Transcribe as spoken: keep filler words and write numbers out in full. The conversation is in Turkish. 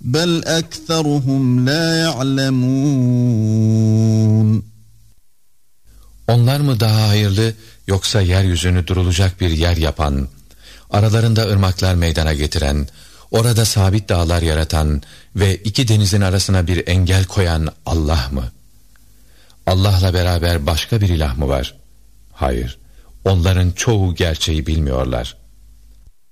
bel ekseruhum la ya'lemun. Onlar mı daha hayırlı, yoksa yeryüzünü durulacak bir yer yapan, aralarında ırmaklar meydana getiren, orada sabit dağlar yaratan ve iki denizin arasına bir engel koyan Allah mı? Allah'la beraber başka bir ilah mı var? Hayır, onların çoğu gerçeği bilmiyorlar.